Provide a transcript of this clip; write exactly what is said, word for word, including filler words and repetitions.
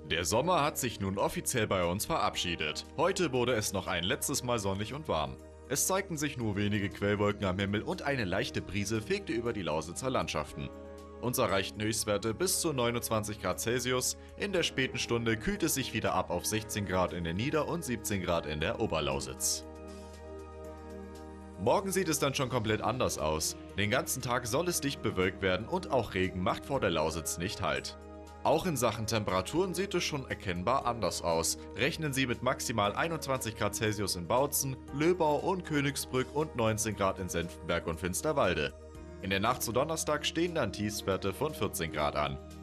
Der Sommer hat sich nun offiziell bei uns verabschiedet. Heute wurde es noch ein letztes Mal sonnig und warm. Es zeigten sich nur wenige Quellwolken am Himmel und eine leichte Brise fegte über die Lausitzer Landschaften. Uns erreichten Höchstwerte bis zu neunundzwanzig Grad Celsius, in der späten Stunde kühlt es sich wieder ab auf sechzehn Grad in der Nieder- und siebzehn Grad in der Oberlausitz. Morgen sieht es dann schon komplett anders aus. Den ganzen Tag soll es dicht bewölkt werden und auch Regen macht vor der Lausitz nicht Halt. Auch in Sachen Temperaturen sieht es schon erkennbar anders aus. Rechnen Sie mit maximal einundzwanzig Grad Celsius in Bautzen, Löbau und Königsbrück und neunzehn Grad in Senftenberg und Finsterwalde. In der Nacht zu Donnerstag stehen dann Tiefstwerte von vierzehn Grad an.